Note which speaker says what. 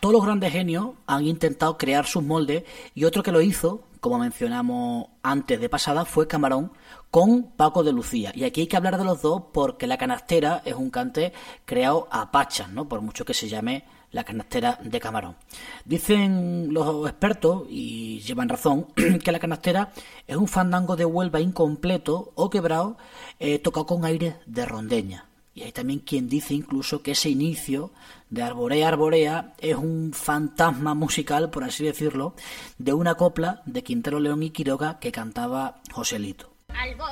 Speaker 1: todos los grandes genios han intentado crear sus moldes y otro que lo hizo, como mencionamos antes de pasada, fue Camarón con Paco de Lucía. Y aquí hay que hablar de los dos porque La Canastera es un cante creado a pachas, ¿no? Por mucho que se llame La Canastera de Camarón. Dicen los expertos, y llevan razón, que La Canastera es un fandango de Huelva incompleto o quebrado, tocado con aires de rondeña. Y hay también quien dice incluso que ese inicio de Arborea, Arborea es un fantasma musical, por así decirlo, de una copla de Quintero, León y Quiroga que cantaba Joselito.
Speaker 2: Alborota,